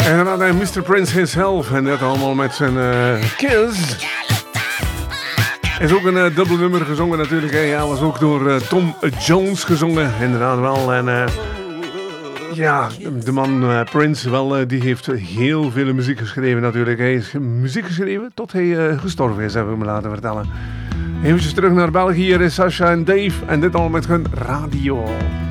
En dan had hij Mr. Prince himself. En dat allemaal met zijn Kiss. Is ook een dubbel nummer gezongen natuurlijk. Ja, was ook door Tom Jones gezongen. Inderdaad wel. En ja, de man Prince wel, die heeft heel veel muziek geschreven natuurlijk. Hij heeft muziek geschreven tot hij gestorven is, hebben we me laten vertellen. Even terug naar België. Hier is Sasha en Dave. En dit allemaal met hun radio.